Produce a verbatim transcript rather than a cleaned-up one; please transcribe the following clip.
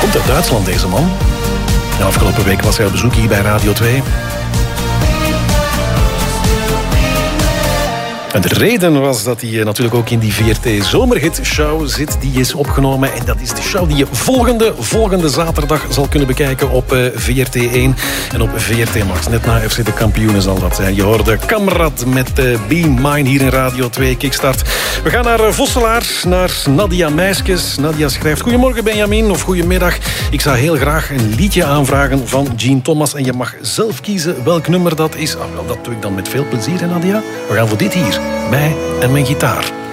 Komt uit Duitsland, deze man. De afgelopen week was hij op bezoek hier bij Radio twee. En de reden was dat hij natuurlijk ook in die V R T Zomerhit-show zit. Die is opgenomen en dat is de show die je volgende, volgende zaterdag zal kunnen bekijken op uh, V R T één en op V R T Max. Net na F C de Kampioenen zal dat zijn. Je hoorde Kamrad met uh, Be Mine hier in Radio twee Kickstart. We gaan naar uh, Vosselaar, naar Nadia Meiskes. Nadia schrijft: Goedemorgen Benjamin, of goedemiddag. Ik zou heel graag een liedje aanvragen van Gene Thomas en je mag zelf kiezen welk nummer dat is. Ah, wel, dat doe ik dan met veel plezier, hè, Nadia. We gaan voor dit hier. Mij en mijn gitaar.